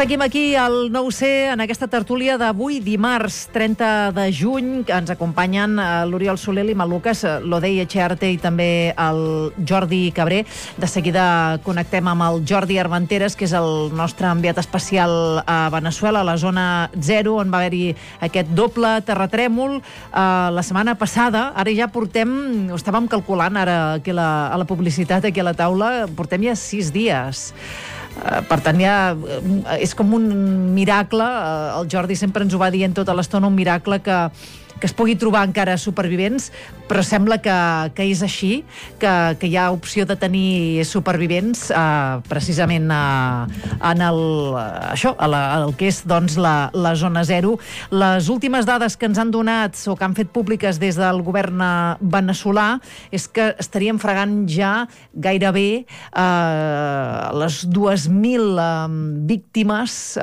Seguim aquí al 9C en aquesta tertúlia d'avui, dimarts 30 de juny. Ens acompanyen l'Oriol Soler, l'Ima Lucas, l'Odei Echearte i també el Jordi Cabré. De seguida connectem amb el Jordi Armenteres, que és el nostre enviat especial a Veneçuela, a la zona 0, on va haver-hi aquest doble terratrèmol la setmana passada. Ara ja portem, ho estàvem calculant ara aquí a la publicitat, aquí a la taula, portem ja 6 dies. Per tant, ja és com un miracle, el Jordi sempre ens ho va dient tota l'estona, un miracle que es pugui trobar encara supervivents, però sembla que és així, que hi ha opció de tenir supervivents precisament en el que és doncs, la zona 0. Les últimes dades que ens han donat o que han fet públiques des del govern veneçolà és que estaríem fregant ja gairebé les 2.000 víctimes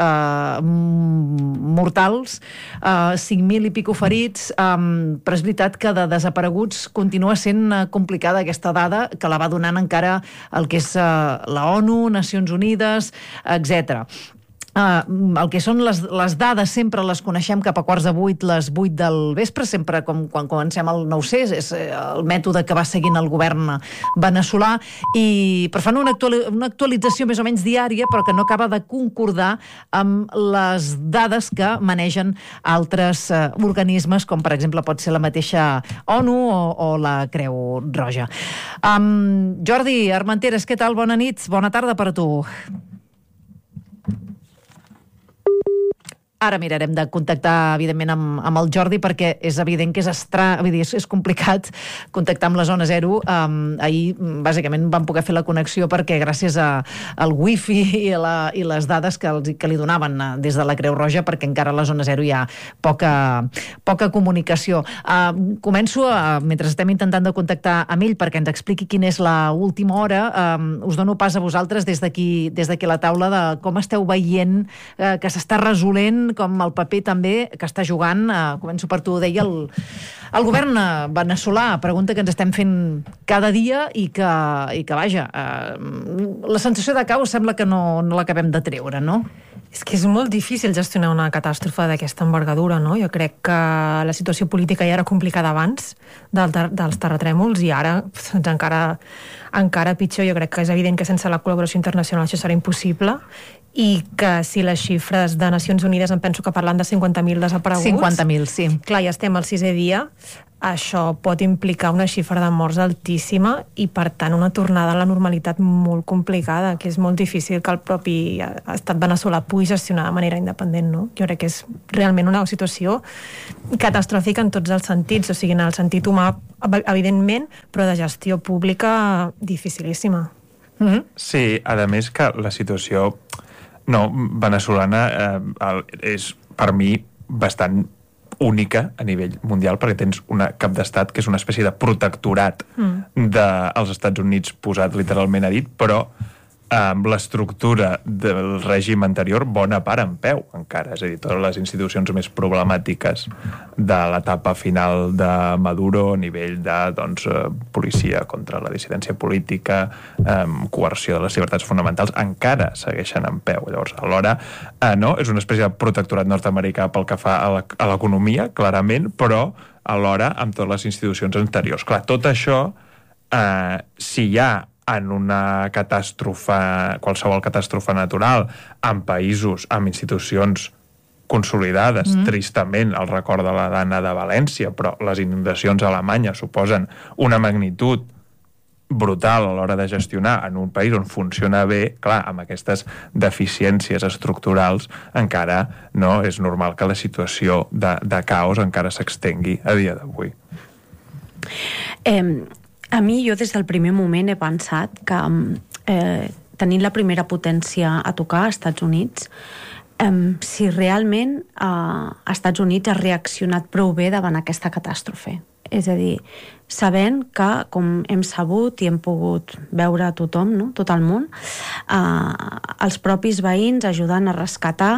mortals, 5.000 i pico ferits, però és veritat que de desapareguts continua sent complicada aquesta dada, que la va donant encara el que és la ONU, Nacions Unides, etc. El que són les dades sempre les coneixem cap a 7:15, les 8 del vespre, sempre com quan comencem el 9C, és el mètode que va seguint el govern veneçolà, però fan una actualització més o menys diària, però que no acaba de concordar amb les dades que manegen altres organismes, com per exemple pot ser la mateixa ONU o la Creu Roja. Jordi Armenteres, què tal? Bona nit, bona tarda per a tu. Ara mirarem de contactar, evidentment, amb el Jordi, perquè és evident que és complicat contactar amb la zona 0. Ahir, bàsicament, vam poder fer la connexió perquè gràcies al wifi i les dades que li donaven des de la Creu Roja, perquè encara a la zona 0 hi ha poca comunicació. Començo, mentre estem intentant de contactar amb ell perquè ens expliqui quina és l'última hora, us dono pas a vosaltres des d'aquí a la taula de com esteu veient que s'està resolent, com el paper també que està jugant, començo per tu, deia el govern veneçolà, pregunta que ens estem fent cada dia i que vaja, la sensació de caos sembla que no l'acabem de treure, no? És que és molt difícil gestionar una catàstrofe d'aquesta envergadura, no? Jo crec que la situació política ja era complicada abans dels terratrèmols i ara encara pitjor. Jo crec que és evident que sense la col·laboració internacional això serà impossible, i que si les xifres de Nacions Unides em penso que parlant de 50.000 desapareguts... 50.000, sí. Clar, ja estem al 6è dia, això pot implicar una xifra de morts altíssima i, per tant, una tornada a la normalitat molt complicada, que és molt difícil que el propi estat veneçolà pugui gestionar de manera independent, no? Jo crec que és realment una situació catastròfica en tots els sentits, o sigui, en el sentit humà, evidentment, però de gestió pública dificilíssima. Sí, a més que la situació veneçolana és, per mi, bastant única a nivell mundial, perquè tens una cap d'estat que és una espècie de protectorat dels Estats Units posat literalment a dit, però amb l'estructura del règim anterior bona part en peu encara, és a dir, totes les institucions més problemàtiques de l'etapa final de Maduro a nivell de policia contra la dissidència política, coerció de les llibertats fonamentals, encara segueixen en peu. Llavors, alhora, és una espècie de protectorat nord-americà pel que fa a l'economia, clarament, però alhora amb totes les institucions anteriors. Clar, tot això, si hi ha en una catàstrofe, qualsevol catàstrofe natural, en països, amb institucions consolidades, tristament, el record de la Dana de València, però les inundacions a Alemanya suposen una magnitud brutal a l'hora de gestionar en un país on funciona bé, clar, amb aquestes deficiències estructurals encara no és normal que la situació de caos encara s'extengui a dia d'avui. A mi, jo des del primer moment he pensat que tenint la primera potència a tocar, Estats Units, si realment Estats Units ha reaccionat prou bé davant aquesta catàstrofe. És a dir, sabent que, com hem sabut i hem pogut veure a tothom, no? Tot el món, els propis veïns ajudant a rescatar,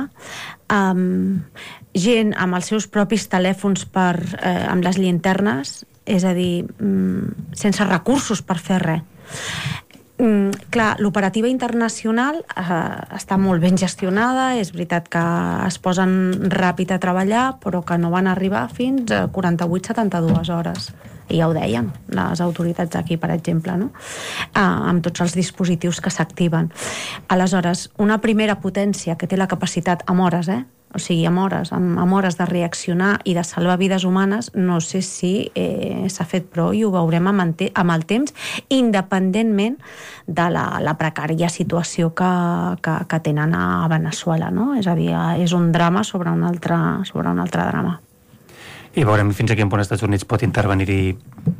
gent amb els seus propis telèfons amb les llinternes, és a dir, sense recursos per fer res. Clar, l'operativa internacional està molt ben gestionada, és veritat que es posen ràpid a treballar, però que no van arribar fins a 48-72 hores. I ja ho deien les autoritats d'aquí, per exemple, no? Amb tots els dispositius que s'activen. Aleshores, una primera potència que té la capacitat amb hores, o sigui, amb hores de reaccionar i de salvar vides humanes, no sé si s'ha fet prou i ho veurem amb el temps, independentment de la precària situació que tenen a Veneçuela, no? És a dir, és un drama sobre un altre drama. I veurem fins a quin punt els Estats Units pot intervenir-hi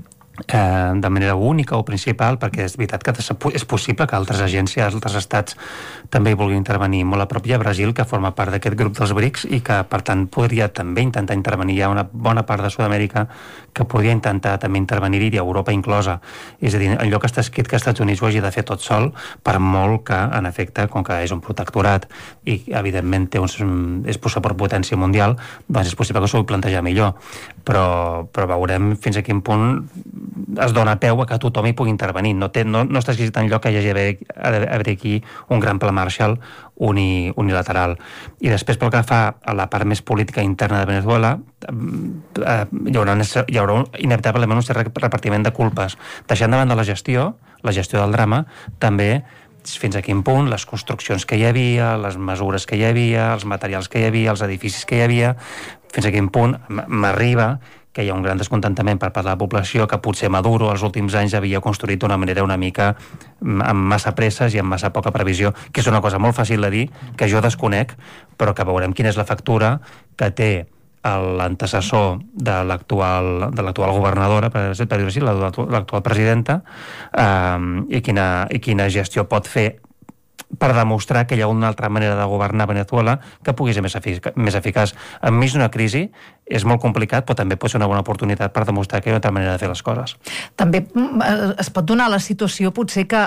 de manera única o principal, perquè és veritat que és possible que altres agències, altres estats també hi vulguin intervenir. Molt a prop hi ha Brasil, que forma part d'aquest grup dels BRICS i que, per tant, podria també intentar intervenir. Hi ha una bona part de Sud-amèrica que podria intentar també intervenir-hi, i Europa inclosa. És a dir, en lloc que està escrit que els Estats Units ho hagi de fer tot sol, per molt que, en efecte, com que és un protectorat i, evidentment, és superpotència mundial, doncs és possible que s'ho plantejar millor. Però veurem fins a quin punt es dona peu a que tothom hi pugui intervenir. No està escrit en lloc que hi hagi d'haver aquí un gran pla Marshall unilateral. I després, pel que fa a la part més política interna de Venezuela, hi haurà inevitablement un cert repartiment de culpes. Deixant de banda la gestió del drama, també fins a quin punt les construccions que hi havia, les mesures que hi havia, els materials que hi havia, els edificis que hi havia, fins a quin punt m'arriba que hi ha un gran descontentament per part de la població, que potser Maduro els últims anys havia construït d'una manera una mica amb massa presses i amb massa poca previsió, que és una cosa molt fàcil de dir, que jo desconec, però que veurem quina és la factura que té l'antecessor de l'actual governadora, per dir-ho així, l'actual presidenta, i quina gestió pot fer per demostrar que hi ha una altra manera de governar Venezuela que pugui ser més eficaç. Enmig d'una crisi és molt complicat, però també pot ser una bona oportunitat per demostrar que hi ha una altra manera de fer les coses. També es pot donar la situació, potser, que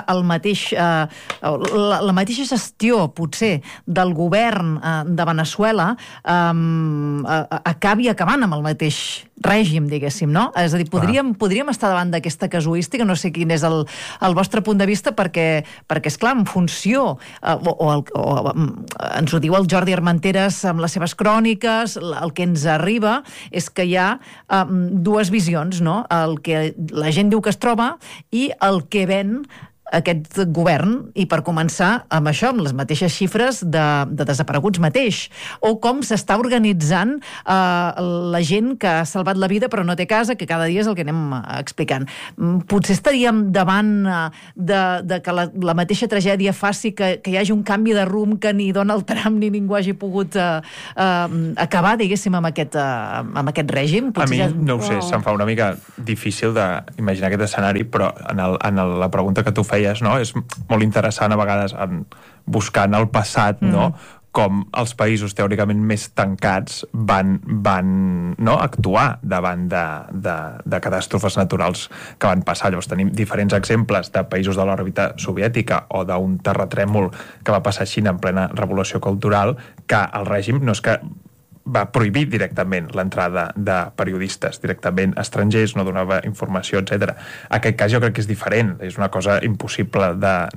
la mateixa gestió, potser, del govern de Veneçuela acabi acabant amb el mateix règim, diguéssim, no? És a dir, podríem estar davant d'aquesta casuística, no sé quin és el vostre punt de vista, perquè esclar, en funció, ens ho diu el Jordi Armenteres amb les seves cròniques, el que ens arriba és que hi ha dues visions, no? El que la gent diu que es troba i el que ven aquest govern, i per començar amb això, amb les mateixes xifres de desapareguts mateix, o com s'està organitzant la gent que ha salvat la vida però no té casa, que cada dia és el que anem explicant. Potser estaríem davant de que la mateixa tragèdia faci que hi hagi un canvi de rumb que ni Donald Trump ni ningú hagi pogut acabar, diguéssim, amb aquest règim. A mi, no ho sé, se'm fa una mica difícil d'imaginar aquest escenari, però en la pregunta que tu feies, no? És molt interessant a vegades buscant el passat, no? Com els països teòricament més tancats van actuar davant de catàstrofes naturals que van passar. Llavors tenim diferents exemples de països de l'òrbita soviètica o d'un terratrèmol que va passar a Xina en plena revolució cultural, que el règim no és que va prohibir directament l'entrada de periodistes, directament estrangers, no donava informació, etc. Aquest cas jo crec que és diferent, és una cosa impossible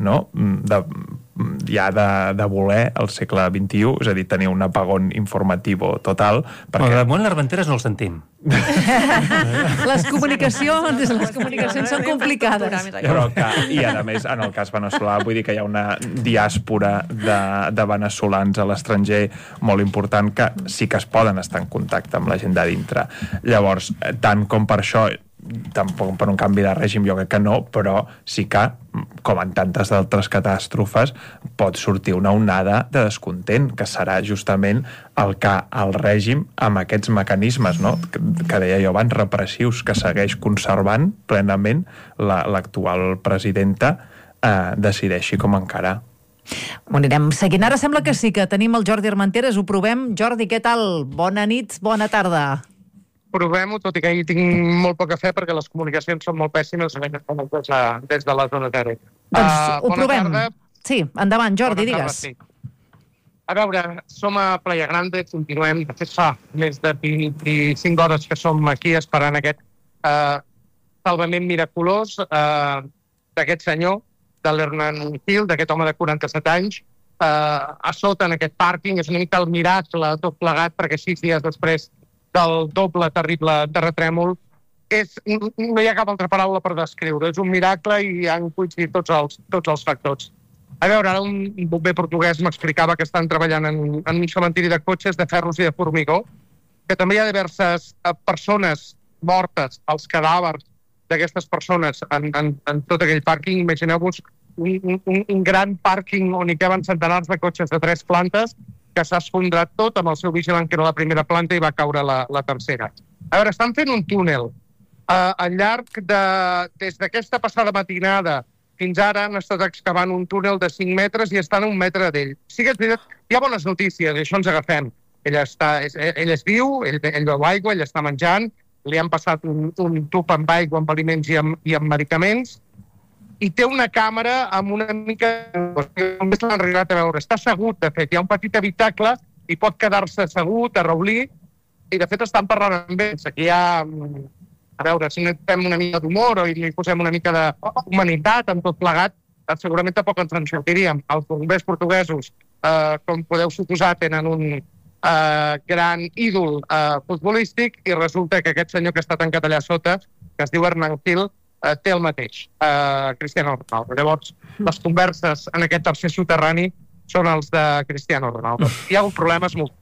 de voler al segle XXI, és a dir, tenir un apagón informatiu total. Perquè... de moment l'Armenteres no el sentim. Les comunicacions són complicades. I a més, en el cas veneçolà, vull dir que hi ha una diàspora de veneçolans a l'estranger molt important que sí que es poden estar en contacte amb la gent de dintre. Llavors, tant com per això, tampoc per un canvi de règim jo crec que no, però sí que, com en tantes d'altres catàstrofes, pot sortir una onada de descontent, que serà justament el que el règim, amb aquests mecanismes, no? que deia jo abans, repressius, que segueix conservant plenament l'actual presidenta, decideixi com encarar. Ho anirem seguint. Ara sembla que sí, que tenim el Jordi Armenteres, ho provem. Jordi, què tal? Bona nit, bona tarda. Provem-ho, tot i que hi tinc molt poc a fer perquè les comunicacions són molt pèssimes des de la zona zero. Doncs ho provem. Tarda. Sí, endavant, Jordi, digues. Sí. A veure, som a Playa Grande, continuem, de fet fa més de 25 hores que som aquí esperant aquest salvament miraculós d'aquest senyor de l'Hernan Hill, d'aquest home de 47 anys, a sota en aquest pàrquing. És una mica el miracle tot plegat, perquè 6 dies després del doble terrible terratrèmol no hi ha cap altra paraula per descriure. És un miracle i han coincidit tots els factors. A veure, ara un bomber portuguès m'explicava que estan treballant en un cementiri de cotxes, de ferros i de formigó, que també hi ha diverses persones mortes, els cadàvers d'aquestes persones en tot aquell pàrquing. Imagineu-vos un gran pàrquing on hi caben centenars de cotxes de 3 plantes que s'ha esfondrat tot amb el seu vigilant, que era la primera planta, i va caure la tercera. A veure, estan fent un túnel. Al llarg des d'aquesta passada matinada fins ara han estat excavant un túnel de 5 metres i estan a 1 metre d'ell. Sí que és veritat, hi ha bones notícies, i això ens agafem. Ell és viu, ell veu aigua, ell està menjant, li han passat un tub amb aigua, amb aliments i amb medicaments, i té una càmera amb una mica... Només l'han arribat a veure. Està assegut, de fet. Hi ha un petit habitacle i pot quedar-se assegut, arraulir, i de fet estan parlant amb ells. Aquí hi ha... A veure, si no fem una mica d'humor o li posem una mica d'humanitat en tot plegat, segurament tampoc ens en sortiríem. Els bombers portuguesos, com podeu suposar, tenen un gran ídol futbolístic, i resulta que aquest senyor que està tancat allà sota, que es diu Hernan Hill, té el mateix, Cristiano Ronaldo. Llavors, les converses en aquest tercer soterrani són els de Cristiano Ronaldo. Hi ha hagut problemes molt.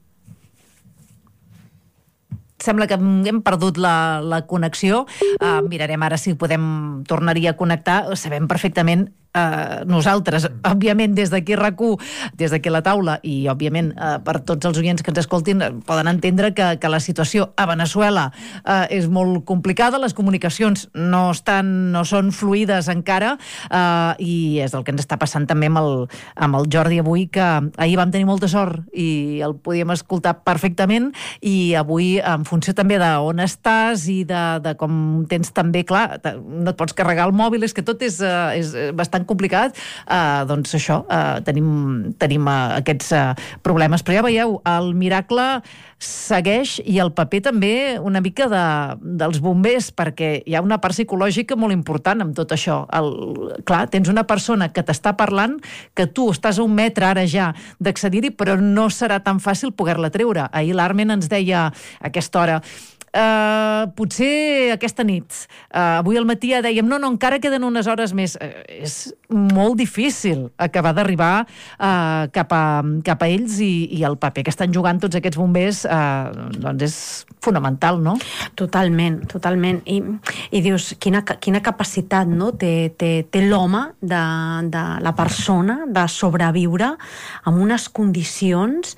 Sembla que hem perdut la connexió. Mirarem ara si podem tornar-hi a connectar. Sabem perfectament nosaltres, òbviament, des d'aquí RAC1, des d'aquí la taula, i òbviament per tots els oients que ens escoltin, poden entendre que la situació a Veneçuela és molt complicada, les comunicacions no són fluïdes encara, i és el que ens està passant també amb el Jordi avui, que ahir vam tenir molta sort i el podíem escoltar perfectament, i avui, en funció també d'on estàs i de com tens també, clar, no et pots carregar el mòbil, és que tot és bastant complicat, doncs això, tenim aquests problemes. Però ja veieu, el miracle segueix, i el paper també una mica dels bombers, perquè hi ha una part psicològica molt important amb tot això. Clar, tens una persona que t'està parlant, que tu estàs a 1 metre ara ja d'accedir-hi, però no serà tan fàcil poder-la treure. Ahir l'Armen ens deia a aquesta hora, potser aquesta nit, avui al matí ja dèiem, no, encara queden unes hores més. És molt difícil acabar d'arribar cap a ells, i el paper que estan jugant tots aquests bombers doncs és fonamental, no? Totalment. I dius, quina capacitat, no, té l'home, de la persona, de sobreviure amb unes condicions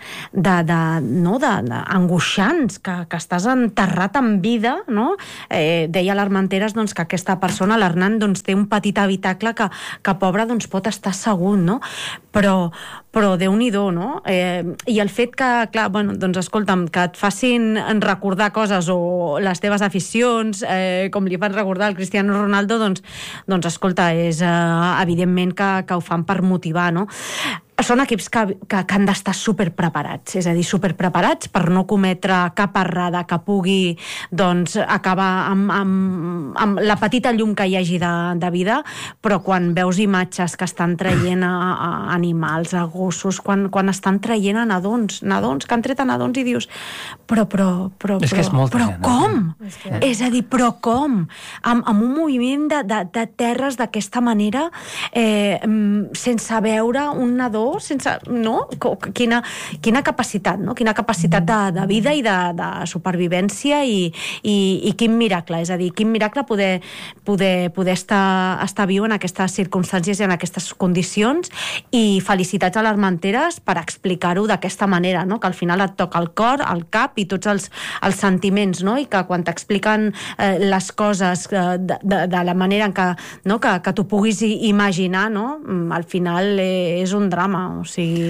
angoixants, que estàs enterrat en vida, no? Deia l'Armenteres, doncs, que aquesta persona, l'Hernan, doncs, té un petit habitacle que pobre, doncs, pot estar assegut, no? Però Déu-n'hi-do, no? I el fet que, clar, bueno, doncs, escolta'm, que et facin recordar coses o les teves aficions, com li fan recordar al Cristiano Ronaldo, doncs escolta, és evidentment que ho fan per motivar, no? Són equips que han d'estar superpreparats, és a dir, superpreparats per no cometre cap errada que pugui, doncs, acabar amb la petita llum que hi hagi de vida, però quan veus imatges que estan traient a animals, a gossos, quan estan traient a nadons que han tret a nadons, i dius, però com? És a dir, però com? Amb un moviment de terres d'aquesta manera, sense veure un nadó, sense, no? Quina capacitat, no? Quina capacitat de vida i de supervivència, i quin miracle, és a dir, quin miracle poder estar viu en aquestes circumstàncies i en aquestes condicions, i felicitats a l'Armenteres per explicar-ho d'aquesta manera, no? Que al final et toca el cor, el cap i tots els sentiments, no? I que quan t'expliquen les coses de la manera en que tu puguis imaginar, no? Al final és un drama, o sigui...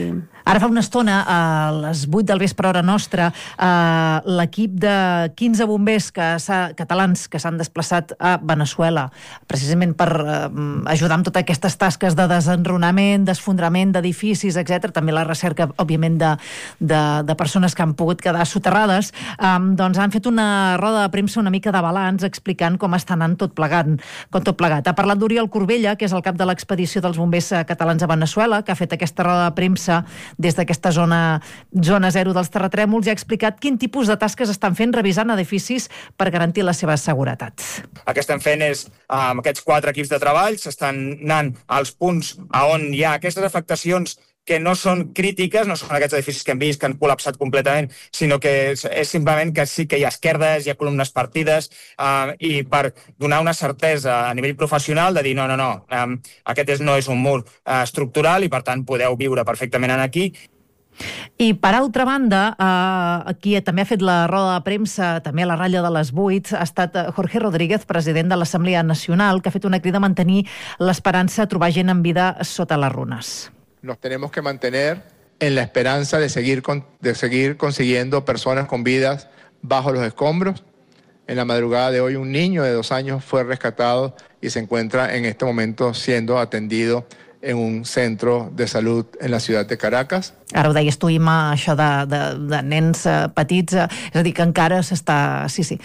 Ara fa una estona, a les 8 del vespre hora nostra, l'equip de 15 bombers catalans que s'han desplaçat a Veneçuela, precisament per ajudar amb totes aquestes tasques de desenrunament, desfondrament d'edificis, etc. També la recerca, òbviament, de persones que han pogut quedar soterrades, doncs han fet una roda de premsa una mica de balanç explicant com està anant tot plegat. Ha parlat d'Oriol Corbella, que és el cap de l'expedició dels bombers catalans a Veneçuela, que ha fet aquesta roda de premsa des d'aquesta zona zero dels terratrèmols, i ha explicat quin tipus de tasques estan fent revisant edificis per garantir la seva seguretat. El que estem fent és, amb aquests 4 equips de treball, s'estan anant als punts on hi ha aquestes afectacions que no són crítiques, no són aquests edificis que hem vist que han col·lapsat completament, sinó que és simplement que sí que hi ha esquerdes, hi ha columnes partides, i per donar una certesa a nivell professional de dir no, aquest no és un mur estructural i per tant podeu viure perfectament aquí. I per altra banda, qui també ha fet la roda de premsa, també a la ratlla de les 8, ha estat Jorge Rodríguez, president de l'Assemblea Nacional, que ha fet una crida a mantenir l'esperança de trobar gent en vida sota les runes. Nos tenemos que mantener en la esperanza de seguir consiguiendo personas con vidas bajo los escombros. En la madrugada de hoy, un niño de 2 años fue rescatado y se encuentra en este momento siendo atendido en un centro de salud en la ciudad de Caracas. Ara ho deies tu, Imma, això de nens petits, és a dir, que encara s'està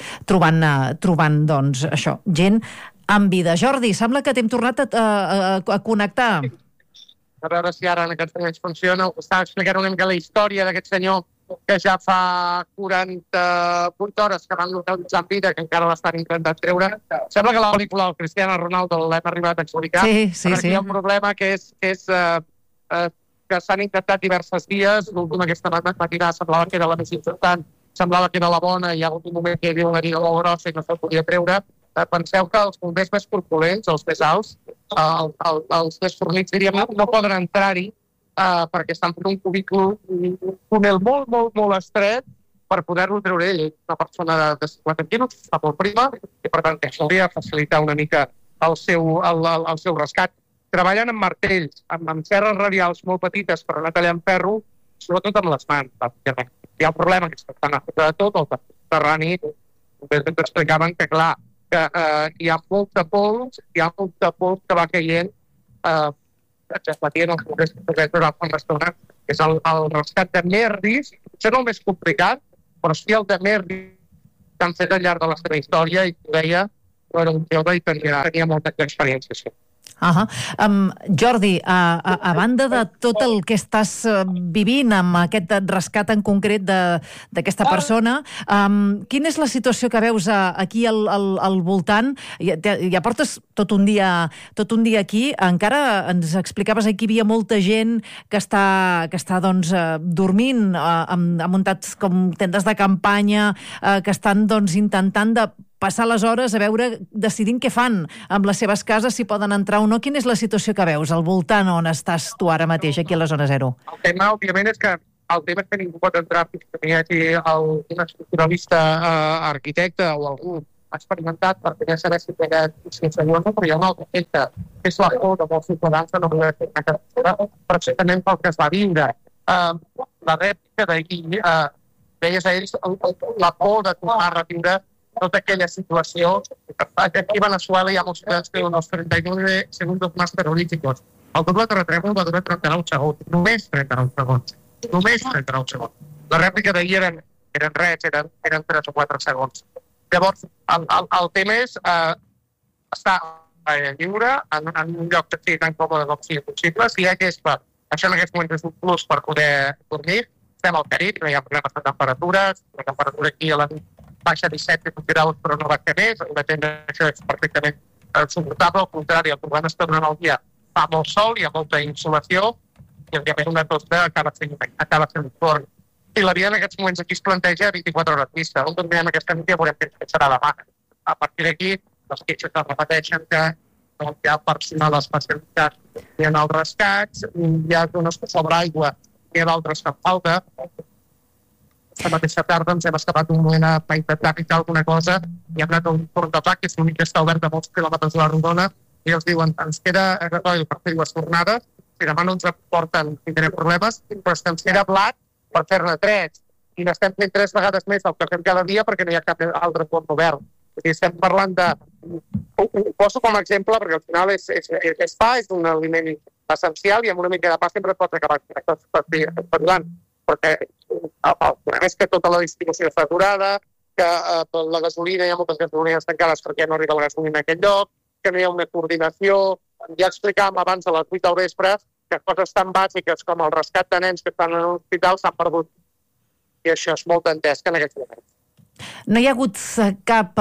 trobant doncs, això, gent amb vida. Jordi, sembla que t'hem tornat a connectar. A veure si ara en aquests moments funciona. Estava explicant una mica la història d'aquest senyor que ja fa 48 hores que van localitzar en vida, que encara l'estan intentant treure. Sembla que la pel·lícula del Cristiano Ronaldo l'hem arribat a explicar. Sí. Hi ha un problema que és que s'han intentat diverses vies. L'última aquesta matinada semblava que era la més important, semblava que era la bona, i hi ha un moment que hi havia una herida molt grossa i no se'l podia treure. Penseu que els bombers més corpulents, els més alts, els més fornits, diríem, no poden entrar-hi perquè estan fent un túnel molt estret per poder-lo treure ell. Una persona de 50 quilos, està molt prima, i per tant això hauria de facilitar una mica el seu rescat. Treballen amb martells, amb serres radials molt petites per anar tallant ferro, sobretot amb les mans. Hi ha un problema que estan a de tot, el terrani, ens explicaven que, clar, que hi ha molt de pols que va caient, patient els bombers que fa una estona, que és el rescat de merdis. Això no és el més complicat, però sí el de merdis que han fet al llarg de la seva història, i que deia que era un jove i tenia molta experiència. Jordi, a banda de tot el que estàs vivint amb aquest rescat en concret d'aquesta persona, quina és la situació que veus aquí al voltant? Ja portes tot un dia aquí, encara ens explicaves que hi havia molta gent que està doncs dormint, ha muntat com tendes de campanya, que estan doncs intentant de passar les hores a veure, decidint què fan amb les seves cases, si poden entrar o no. Quina és la situació que veus al voltant on estàs tu ara mateix, aquí a la zona zero? El tema, òbviament, és que ningú pot entrar fins que hi hagi un estructuralista arquitecte o algú experimentat per poder saber si té segona, però hi ha un altre efecte, que és la por de molts ciutadans de no poder fer una carretera, precisament pel que es va viure. La rèplica d'ahir, veies a ells la por de tornar a reviure tota aquella situació. Aquí a Veneçuela hi ha molts ciutadans que diuen els 39 segundos más terroríficos. El doble terratrèmol va durar 39 segons. Només 39 segons. Només 39 segons. La rèplica d'ahir eren res, eren 3 o 4 segons. Llavors, el tema és estar lliure en un lloc que sigui tan còmode com sigui possible. Si hi ha gespa, això en aquests moments és un plus per poder dormir. Estem al Carib, no hi ha problemes de temperatures. La temperatura aquí a la nit baixa 17 graus, però no va fer més. Això és perfectament suportable. Al contrari, el problema és que durant el dia fa molt sol, hi ha molta insolació, i òbviament una tosta acaba sent fort. I la vida en aquests moments aquí es planteja 24 hores vista. On dormirem aquesta nit i ja veurem què serà demà. A partir d'aquí, les queixes es repeteixen que no hi ha personal especialitzat ni en els rescats, hi ha zones que sobre aigua, hi ha d'altres que en falta. La mateixa tarda ens hem escapat un moment a intentar picar alguna cosa i hem anat a un forn de pla, que és l'únic que està obert a molts quilòmetres de la rodona, i els diuen, ens queda gasoil per fer 2 jornades, si demà no ens aporten, tindrem problemes, però estem fent a blat per fer-ne 3. I n'estem fent 3 vegades més del que fem cada dia perquè no hi ha cap altre fons obert. Estem parlant de... Ho poso com a exemple perquè al final és pa, és un aliment essencial i amb una mica de pa sempre pots acabar parlant. Perquè el problema és que tota la distribució està aturada, que la gasolina, hi ha moltes gasolines tancades perquè no arriba la gasolina a aquell lloc, que no hi ha una coordinació. Ja explicàvem abans a les 8 del vespre que coses tan bàsiques com el rescat de nens que estan en un hospital s'han perdut. I això és molt dantesc en aquests moments. No hi ha hagut cap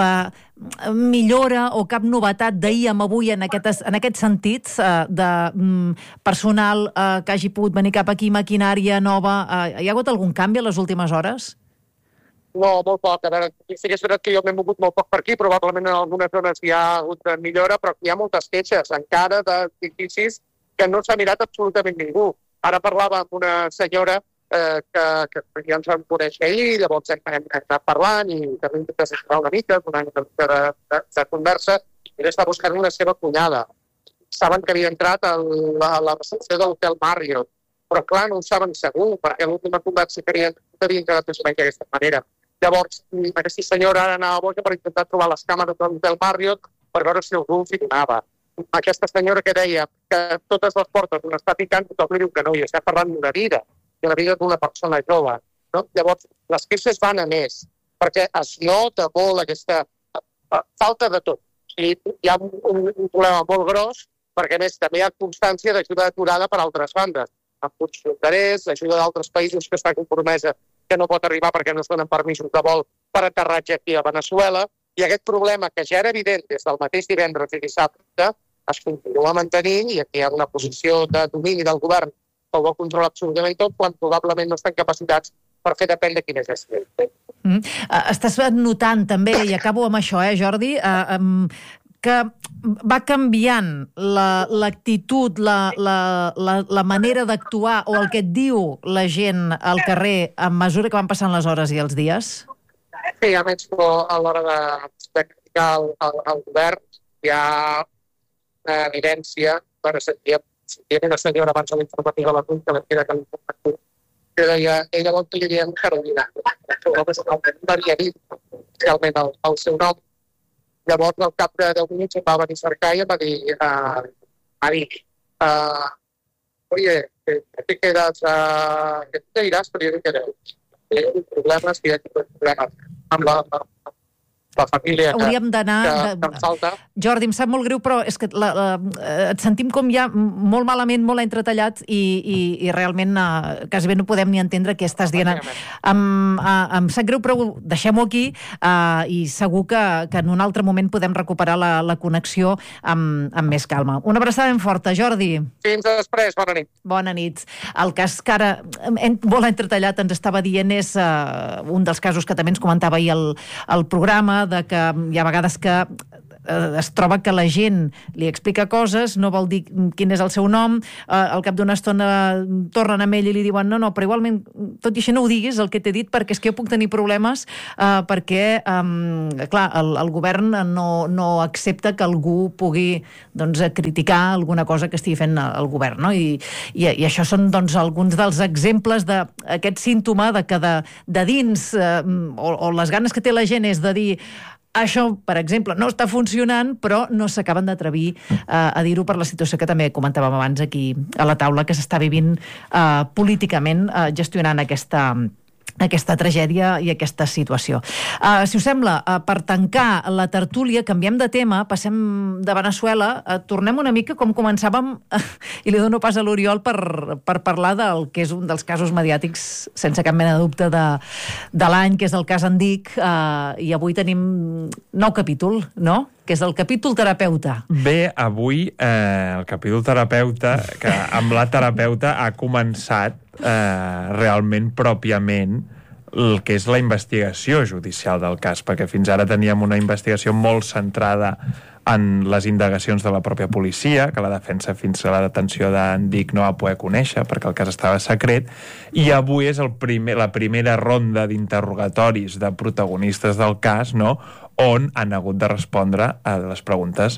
millora o cap novetat d'ahir amb avui en aquests sentits de personal que hagi pogut venir cap aquí, maquinària nova? Hi ha hagut algun canvi a les últimes hores? No, molt poc. A veure, sí que és veritat que jo m'he mogut molt poc per aquí, probablement en algunes zones hi ha hagut millora, però hi ha moltes queixes encara d'edificis que no s'ha mirat absolutament ningú. Ara parlava amb una senyora que ja ens vam conèixer ahir, llavors hem anat parlant i també hem d'intentar una mica, una mica de conversa, i ella està buscant una seva cunyada. Saben que havia entrat a la recepció de l'hotel Marriott, però clar, no ho saben segur, perquè l'última conversa que havia entrat d'aquesta manera. Llavors, aquesta senyora ara anava a boja per intentar trobar les càmeres de l'hotel Marriott per veure si algú hi donava. Aquesta senyora que deia que totes les portes on està picant, tothom li diu que no, i està parlant d'una vida, i la vida d'una persona jove. No? Llavors, les queixes van a més, perquè es nota molt aquesta falta de tot. I hi ha un problema molt gros, perquè a més també hi ha constància d'ajuda aturada per altres bandes, amb punts fronterers, ajuda d'altres països que està compromesa que no pot arribar perquè no es donen permisos de vol per aterratge aquí a Veneçuela, i aquest problema que ja era evident des del mateix divendres i dissabte es continua mantenint, i aquí hi ha una posició de domini del govern que ho vol controlar absolutament tot, quan probablement no estan capacitats per fer depèn de quin és el seu. Estàs notant també, i acabo amb això, Jordi, que va canviant l'actitud, la manera d'actuar o el que et diu la gent al carrer a mesura que van passant les hores i els dies? Sí, a més, a l'hora de criticar el govern hi ha una evidència, sentia una senyora abans de l'informatiu de la CUP, que l'havia de l'informatiu, que deia, ella vol que li diem Carolina. No havia dit realment el seu nom. Llavors, al cap de 10 minuts, em va venir a cercar i em va dir, oye, ¿qué quedas? ¿Qué te irás? Pero yo no quiero. Hay problemes, hi ha problemes amb la família que em falta. Jordi, em sap molt greu, però és que et sentim com ja molt malament, molt entretallat i realment quasi bé no podem ni entendre què estàs dient. Em sap greu, però deixem-ho aquí i segur que en un altre moment podem recuperar la connexió amb més calma. Una abraçada ben forta, Jordi. Fins després, bona nit. Bona nit. El cas que ara, molt entretallat, ens estava dient és un dels casos que també ens comentava ahir el programa, de que hi ha vegades que es troba que la gent li explica coses, no vol dir quin és el seu nom, al cap d'una estona tornen amb ell i li diuen no, però igualment, tot i això no ho diguis el que t'he dit, perquè és que jo puc tenir problemes perquè, clar, el govern no accepta que algú pugui criticar alguna cosa que estigui fent el govern, no? I això són alguns dels exemples d'aquest símptoma de que de dins o les ganes que té la gent és de dir això, per exemple, no està funcionant, però no s'acaben d'atrevir a dir-ho per la situació que també comentàvem abans aquí a la taula, que s'està vivint políticament gestionant aquesta tragèdia i aquesta situació. Si us sembla, per tancar la tertúlia, canviem de tema, passem de Veneçuela, tornem una mica com començàvem, i li dono pas a l'Oriol per parlar del que és un dels casos mediàtics, sense cap mena de dubte, de l'any, que és el cas Andic, i avui tenim nou capítol, no?, que és el capítol terapeuta. Bé, avui el capítol terapeuta, que amb la terapeuta ha començat realment pròpiament el que és la investigació judicial del cas, perquè fins ara teníem una investigació molt centrada en les indagacions de la pròpia policia, que la defensa fins a la detenció d'Andic no va poder conèixer perquè el cas estava secret, i avui és la primera ronda d'interrogatoris de protagonistes del cas, no?, on han hagut de respondre a les preguntes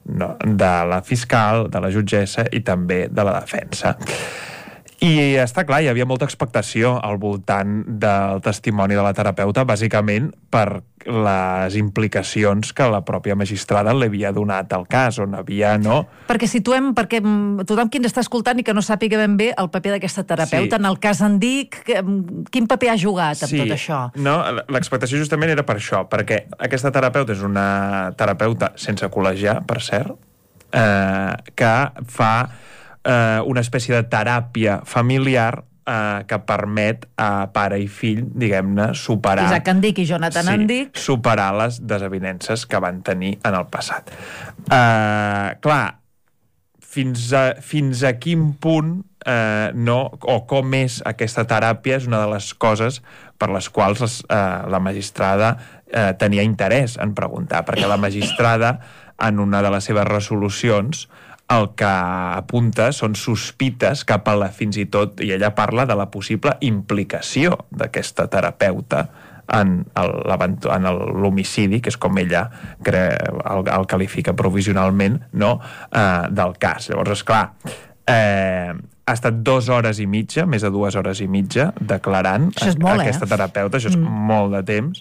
de la fiscal, de la jutgessa i també de la defensa. I està clar, hi havia molta expectació al voltant del testimoni de la terapeuta, bàsicament per les implicacions que la pròpia magistrada li havia donat al cas, on havia, no... Perquè situem, perquè tothom qui ens està escoltant i que no sàpiga ben bé el paper d'aquesta terapeuta, en el cas Andic, quin paper ha jugat amb tot això? No, l'expectació justament era per això, perquè aquesta terapeuta és una terapeuta sense col·legiar, per cert, que fa una espècie de teràpia familiar que permet a pare i fill, diguem-ne, superar... Isaac Andic i Jonathan Andic. Superar les desavinences que van tenir en el passat. Clar, fins a quin punt o com és aquesta teràpia és una de les coses per les quals la magistrada tenia interès en preguntar, perquè la magistrada, en una de les seves resolucions, el que apunta són sospites cap a fins i tot, i ella parla de la possible implicació d'aquesta terapeuta en l'homicidi, que és com ella el qualifica provisionalment, no? Del cas. Llavors, esclar, ha estat 2 hores i mitja, més de 2 hores i mitja, declarant aquesta terapeuta, això és molt de temps,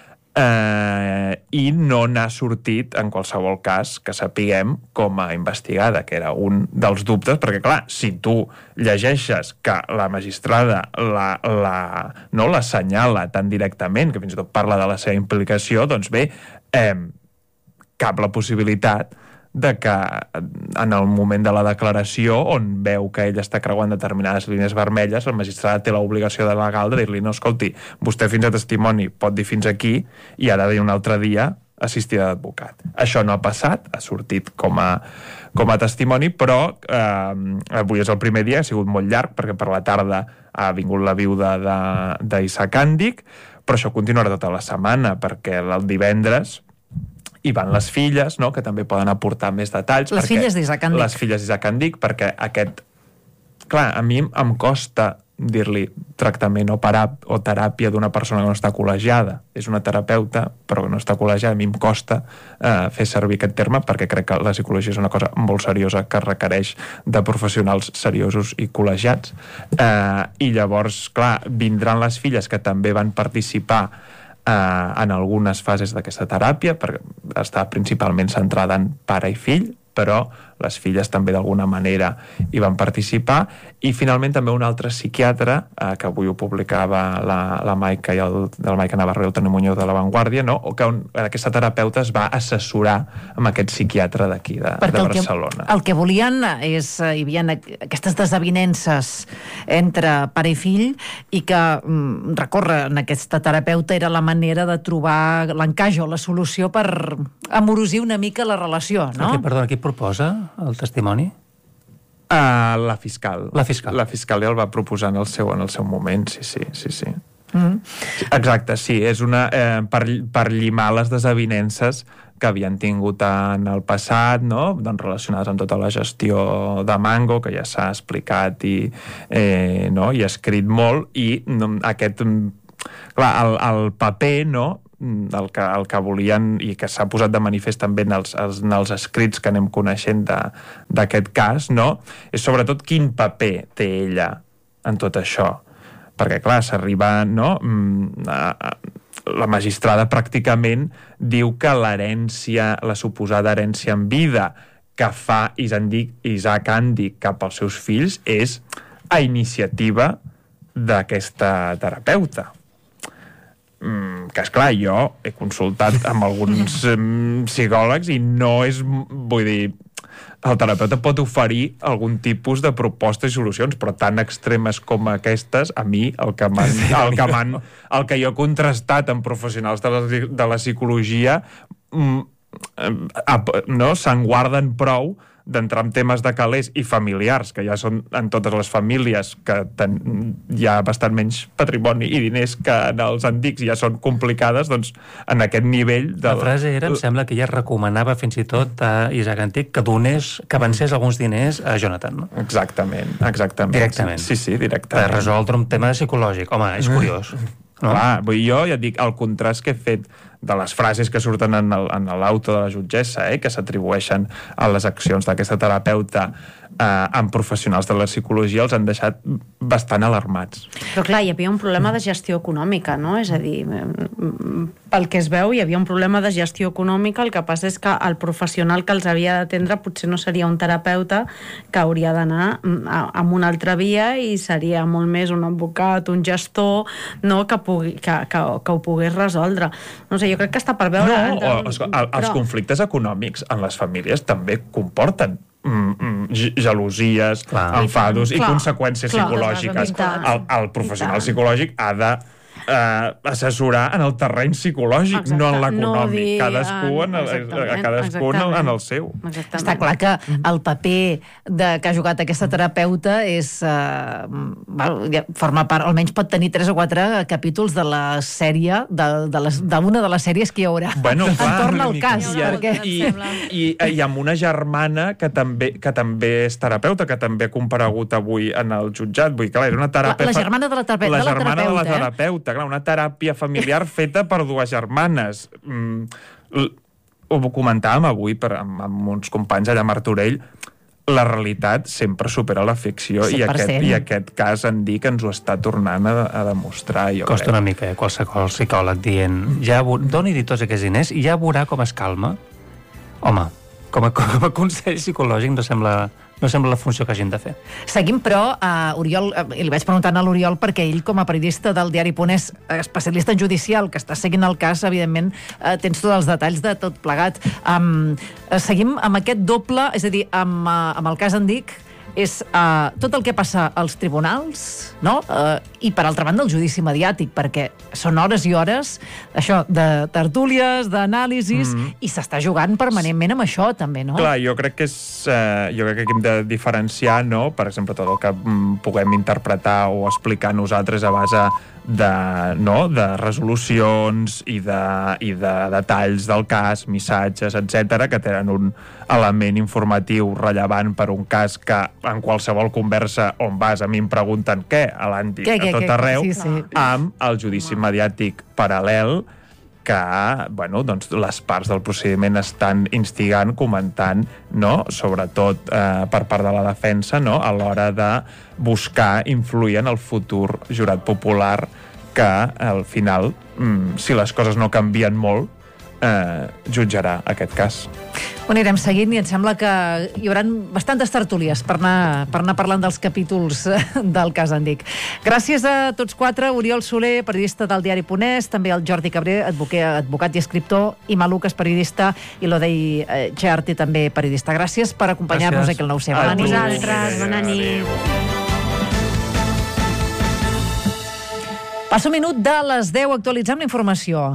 i no n'ha sortit en qualsevol cas que sapiguem com a investigada, que era un dels dubtes, perquè clar, si tu llegeixes que la magistrada l'assenyala tan directament, que fins i tot parla de la seva implicació, doncs bé, cap la possibilitat de que en el moment de la declaració, on veu que ell està creuant determinades línies vermelles, el magistrat té l'obligació de legal de dir-li, no, escolti, vostè fins a testimoni pot dir fins aquí i ha de dir un altre dia assistida d'advocat. Això no ha passat, ha sortit com a testimoni, però avui és el primer dia, ha sigut molt llarg, perquè per la tarda ha vingut la viuda d'Isaac Andic, però això continuarà tota la setmana, perquè el divendres hi van les filles, no?, que també poden aportar més detalls. Les filles d'Isaac Andic. Les filles d'Isaac Andic, perquè aquest... Clar, a mi em costa dir-li tractament o teràpia d'una persona que no està col·legiada. És una terapeuta, però que no està col·legiada. A mi em costa fer servir aquest terme, perquè crec que la psicologia és una cosa molt seriosa que requereix de professionals seriosos i col·legiats. I llavors, clar, vindran les filles que també van participar en algunes fases d'aquesta teràpia, perquè està principalment centrada en pare i fill, però les filles també d'alguna manera hi van participar, i finalment també un altre psiquiatre, que avui ho publicava la Maica del Maica Navarro i el Toni Muñoz de La Vanguardia, no? O que aquesta terapeuta es va assessorar amb aquest psiquiatre d'aquí, de Barcelona. El que volien és, hi havia aquestes desavinences entre pare i fill, i que recórrer en aquesta terapeuta era la manera de trobar l'encaix o la solució per amorosir una mica la relació, no? Perdona, qui proposa el testimoni? La fiscal. La fiscal. La fiscal ja el va proposar en el seu moment, sí. Exacte, sí, és una per llimar les desavinences que havien tingut en el passat, no?, doncs relacionades amb tota la gestió de Mango, que ja s'ha explicat i escrit molt, i aquest... Clar, el paper, no?, el que volien, i que s'ha posat de manifest també en els escrits que anem coneixent d'aquest cas, no?, és sobretot quin paper té ella en tot això. Perquè, clar, s'arriba, no?, la magistrada pràcticament diu que l'herència, la suposada herència en vida que fa Isaac Andic cap als seus fills és a iniciativa d'aquesta terapeuta. Que, esclar, jo he consultat amb alguns psicòlegs i no és... Vull dir, el terapeuta pot oferir algun tipus de propostes i solucions, però tan extremes com aquestes, a mi, el que jo he contrastat amb professionals de la psicologia, no se'n guarden prou d'entrar en temes de calés i familiars, que ja són en totes les famílies, que hi ha bastant menys patrimoni i diners que en els antics, ja són complicades, doncs en aquest nivell... La frase era, em sembla que ja recomanava fins i tot a Isaac Andic que avancés alguns diners a Jonathan, no? Exactament. Directament. Sí, directament. Per resoldre un tema psicològic. Home, és curiós. No? Clar, jo ja dic, el contrast que he fet de les frases que surten en l'auto de la jutgessa, que s'atribueixen a les accions d'aquesta terapeuta amb professionals de la psicologia, els han deixat bastant alarmats. Però clar, hi havia un problema de gestió econòmica, no? És a dir, pel que es veu, hi havia un problema de gestió econòmica, el que passa és que el professional que els havia d'atendre potser no seria un terapeuta, que hauria d'anar amb una altra via i seria molt més un advocat, un gestor, no? que ho pogués resoldre. No sé, jo crec que està per veure... Els conflictes econòmics en les famílies també comporten gelosies, enfados i conseqüències psicològiques. El professional psicològic ha de assessorar en el terreny psicològic, no en l'econòmic. Cadascú en el seu. Està clar que el paper que ha jugat aquesta terapeuta forma part, almenys pot tenir 3 o 4 capítols de la sèrie, d'una de les sèries que hi haurà entorn al cas. I amb una germana que també és terapeuta, que també ha comparegut avui en el jutjat. Vull dir, clar, era una terapeuta... La germana de la terapeuta. Clar, una teràpia familiar feta per 2 germanes. Ho comentàvem avui amb uns companys allà a Martorell. La realitat sempre supera la ficció i aquest cas en Dic ens ho està tornant a demostrar. Costa una mica, qualsevol psicòleg dient doni-li tots aquests diners i ja veurà com es calma. Home, com a consell psicològic no sembla la funció que hagin de fer. Seguim, però, Oriol, i li vaig preguntant a l'Oriol perquè ell, com a periodista del diari Ponès, especialista en judicial, que està seguint el cas, evidentment, tens tots els detalls de tot plegat. Seguim amb aquest doble, és a dir, amb el cas en Dic, és tot el que passa als tribunals, no? I, per altra banda, el judici mediàtic, perquè són hores i hores, això, de tertúlies, d'anàlisis, i s'està jugant permanentment amb això, també, no? Clar, jo crec que aquí hem de diferenciar, no?, per exemple, tot el que puguem interpretar o explicar nosaltres a base de resolucions i de detalls del cas, missatges, etc, que tenen un element informatiu rellevant per un cas que en qualsevol conversa on vas a mi em pregunten què, a l'Antic, a tot arreu, amb el judici mediàtic paral·lel que, les parts del procediment estan instigant, comentant, no?, sobretot per part de la defensa, no?, a l'hora de buscar influir en el futur jurat popular que, al final, si les coses no canvien molt, jutjarà aquest cas. Ho anirem seguint i em sembla que hi haurà bastantes tertúlies per anar parlant dels capítols del cas en Dic. Gràcies a tots 4, Oriol Soler, periodista del diari Ponès, també el Jordi Cabré, advocat i escriptor, i Maluques, periodista, i l'Odei Chearty, també periodista. Gràcies per acompanyar-nos aquí al 9C. Bona nit. Vosaltres, bona nit. Passa un minut de les 10, actualitzem la informació.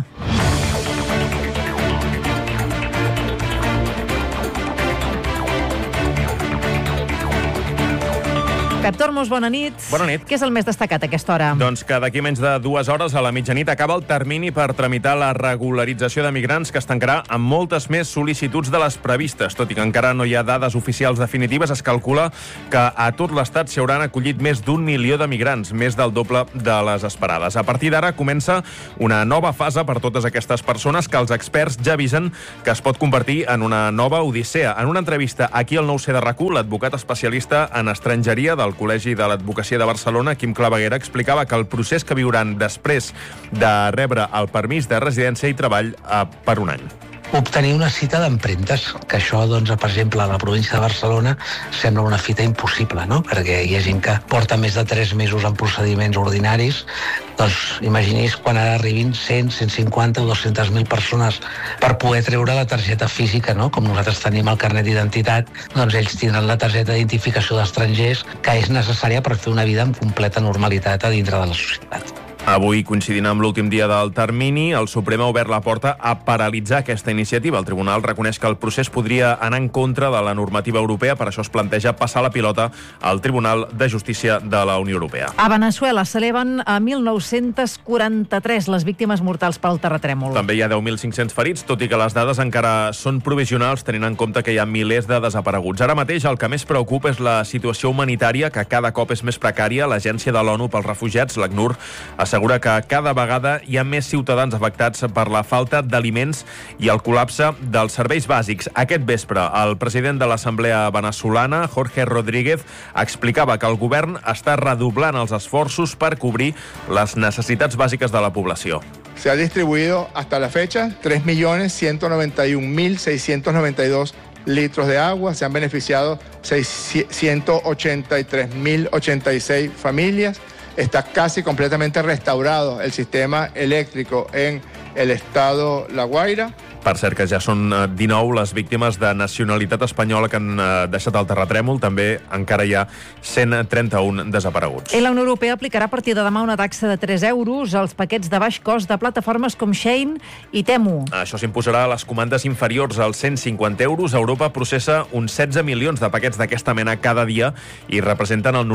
Pep Tormos, bona nit. Bona nit. Què és el més destacat a aquesta hora? Doncs que d'aquí menys de 2 hores, a la mitjanit, acaba el termini per tramitar la regularització de migrants, que es tancarà amb moltes més sol·licituds de les previstes. Tot i que encara no hi ha dades oficials definitives, es calcula que a tot l'Estat s'hi hauran acollit més d'1 milió de migrants, més del doble de les esperades. A partir d'ara comença una nova fase per totes aquestes persones que els experts ja avisen que es pot convertir en una nova odissea. En una entrevista aquí al 9C de RAC1, l'advocat especialista en estrangeria del Col·legi de l'Advocacia de Barcelona, Quim Claveguera, explicava que el procés que viuran després de rebre el permís de residència i treball per un any. Obtenir una cita d'empremtes, que això, doncs, per exemple, a la província de Barcelona sembla una fita impossible, no? Perquè hi ha gent que porta més de 3 mesos en procediments ordinaris. Doncs imagini's quan ara arribin 100, 150 o 200.000 persones per poder treure la targeta física, no? Com nosaltres tenim el carnet d'identitat, doncs ells tindran la targeta d'identificació d'estrangers, que és necessària per fer una vida amb completa normalitat a dintre de la societat. Avui, coincidint amb l'últim dia del termini, el Suprem ha obert la porta a paralitzar aquesta iniciativa. El tribunal reconeix que el procés podria anar en contra de la normativa europea, per això es planteja passar la pilota al Tribunal de Justícia de la Unió Europea. A Veneçuela s'eleven a 1.943 les víctimes mortals pel terratrèmol. També hi ha 10.500 ferits, tot i que les dades encara són provisionals, tenint en compte que hi ha milers de desapareguts. Ara mateix el que més preocupa és la situació humanitària, que cada cop és més precària. L'Agència de l'ONU pels Refugiats, l'ACNUR, assegura assegura que cada vegada hi ha més ciutadans afectats per la falta d'aliments i el col·lapse dels serveis bàsics. Aquest vespre, el president de l'Assemblea venezolana, Jorge Rodríguez, explicava que el govern està redoblant els esforços per cobrir les necessitats bàsiques de la població. Se ha distribuido hasta la fecha 3.191.692 litros de agua. Se han beneficiado 183.086 familias. Está casi completamente restaurado el sistema eléctrico en el estado La Guaira. Per cert, que ja són 19 les víctimes de nacionalitat espanyola que han deixat el terratrèmol. També encara hi ha 131 desapareguts. La Unió Europea aplicarà a partir de demà una taxa de 3 euros als paquets de baix cost de plataformes com Shein i Temu. Això s'imposarà a les comandes inferiors als 150 euros. Europa processa uns 16 milions de paquets d'aquesta mena cada dia i representen el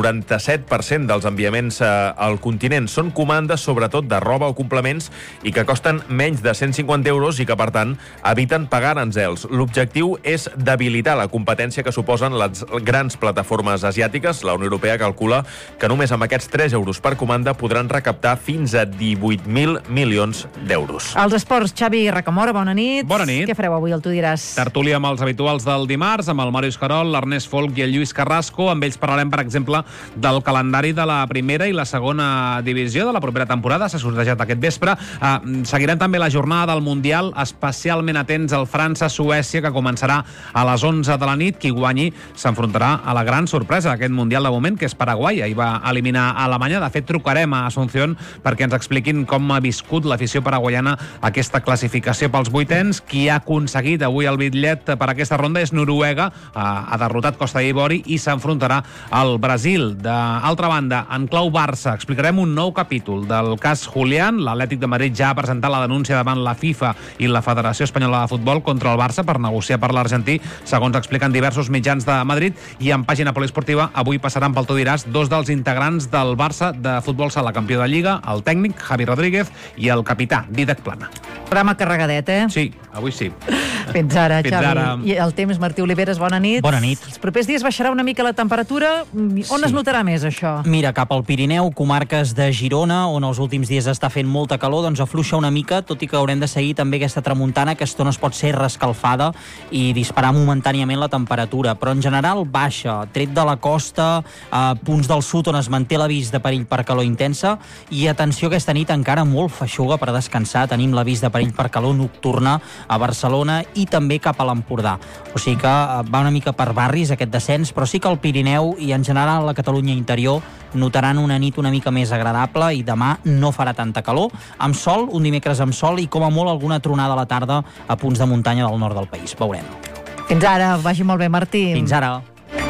97% dels enviaments al continent. Són comandes, sobretot, de roba o complements i que costen menys de 150 euros i que, per tant, eviten pagar aranzels. L'objectiu és debilitar la competència que suposen les grans plataformes asiàtiques. La Unió Europea calcula que només amb aquests 3 euros per comanda podran recaptar fins a 18.000 milions d'euros. Els esports, Xavi Racamora, bona nit. Bona nit. Què fareu avui, el Tu diràs? Tertúlia amb els habituals del dimarts, amb el Màrius Carol, l'Ernest Folk i el Lluís Carrasco. Amb ells parlarem, per exemple, del calendari de la primera i la segona divisió de la propera temporada. S'ha sortejat aquest vespre. Seguirem també la jornada del Mundial, especialment atents al França-Suècia, que començarà a les 11 de la nit. Qui guanyi s'enfrontarà a la gran sorpresa d'aquest Mundial de moment, que és Paraguai. Ahir va eliminar Alemanya. De fet, trucarem a Asunción perquè ens expliquin com ha viscut l'afició paraguaiana aquesta classificació pels vuitens. Qui ha aconseguit avui el bitllet per aquesta ronda és Noruega. Ha derrotat Costa d'Ivori i s'enfrontarà al Brasil. D'altra banda, en clau Barça, explicarem un nou capítol del cas Julián. L'Atlètic de Madrid ja ha presentat la denúncia davant la FIFA i la Federació Espanyola de Futbol contra el Barça per negociar per l'argentí, segons expliquen diversos mitjans de Madrid. I en pàgina poliesportiva, avui passaran pel Tu diràs dos dels integrants del Barça de futbol sala, campió de Lliga, el tècnic Javi Rodríguez i el capità Dídac Plana. Programa carregadet, Sí, avui sí. Fins ara, Fins Xavi. ara. I el temps, Martí Oliveres, bona nit. Bona nit. Els propers dies baixarà una mica la temperatura. On es notarà més, això? Mira, cap al Pirineu, comarques de Girona, on els últims dies està fent molta calor, doncs afluixa una mica, tot i que haurem de seguir també aquesta tramuntana que a estones pot ser rescalfada i disparar momentàniament la temperatura, però en general baixa, tret de la costa, a punts del sud on es manté l'avís de perill per calor intensa, i atenció, aquesta nit encara molt feixuga per descansar. Tenim l'avís de perill per calor nocturna a Barcelona i també cap a l'Empordà. O sigui que va una mica per barris aquest descens, però sí que al Pirineu i en general a la Catalunya interior notaran una nit una mica més agradable i demà no farà tanta calor, amb sol, un dimecres amb sol i com a molt alguna tronada a la tarda a punts de muntanya del nord del país. Veurem. Fins ara, vagi molt bé, Martí. Fins ara.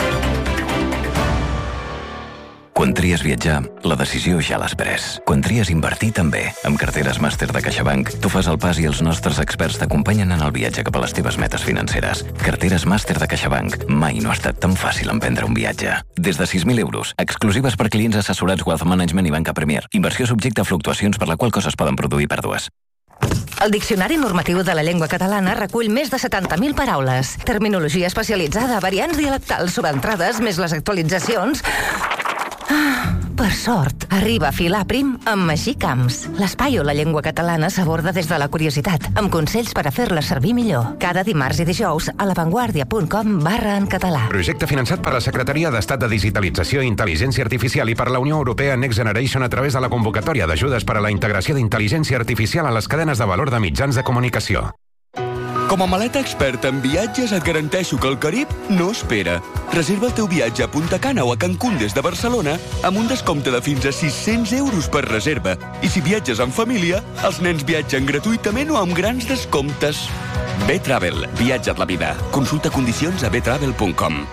Quan tries viatjar, la decisió ja l'has pres. Quan tries invertir, també. Amb carteres màster de CaixaBank, tu fas el pas i els nostres experts t'acompanyen en el viatge cap a les teves metes financeres. Carteres màster de CaixaBank. Mai no ha estat tan fàcil emprendre un viatge. Des de 6.000 euros, exclusives per clients assessorats Wealth Management i Banca Premier. Inversió subjecte a fluctuacions per la qual coses poden produir pèrdues. El Diccionari Normatiu de la Llengua Catalana recull més de 70.000 paraules. Terminologia especialitzada, variants dialectals, sobentrades, més les actualitzacions. Per sort, arriba a filar prim amb Magí Camps. L'espai on la llengua catalana s'aborda des de la curiositat, amb consells per a fer-la servir millor. Cada dimarts i dijous a lavanguardia.com/en-català. Projecte finançat per la Secretaria d'Estat de Digitalització i Intel·ligència Artificial i per la Unió Europea Next Generation a través de la convocatòria d'ajudes per a la integració d'intel·ligència artificial a les cadenes de valor de mitjans de comunicació. Com a maleta experta en viatges et garanteixo que el Carib no espera. Reserva el teu viatge a Punta Cana o a Cancún des de Barcelona amb un descompte de fins a 600 euros per reserva. I si viatges en família, els nens viatgen gratuïtament o amb grans descomptes. B-Travel. Viatja't la vida. Consulta condicions a btravel.com.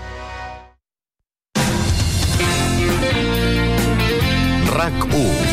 RAC1.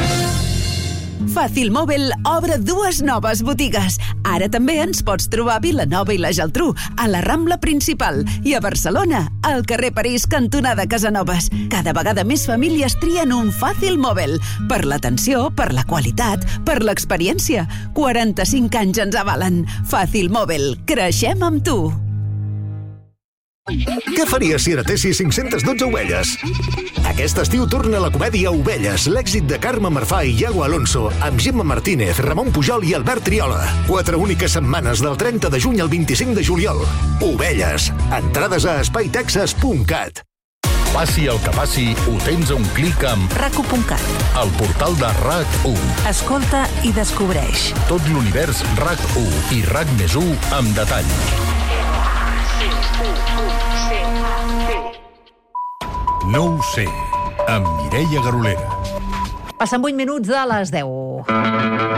Fàcil Móvil obre dues noves botigues. Ara també ens pots trobar a Vilanova i la Geltrú, a la Rambla Principal, i a Barcelona, al carrer París, cantonada Casanovas. Cada vegada més famílies trien un Fàcil Móvil. Per l'atenció, per la qualitat, per l'experiència. 45 anys ens avalen. Fàcil Móvil. Creixem amb tu. Què faries si heretessis 512 ovelles? Aquest estiu torna la comèdia Ovelles, l'èxit de Carme Marfà i Iago Alonso, amb Gemma Martínez, Ramon Pujol i Albert Triola. 4 úniques setmanes del 30 de juny al 25 de juliol. Ovelles. Entrades a espaitexas.cat. Passi el que passi, ho tens a un clic amb RAC1.cat, el portal de RAC1. Escolta i descobreix Tot l'univers RAC1 i RAC+1 amb detall. No ho sé, amb Mireia Garolera. Passen 8 minuts de les 10.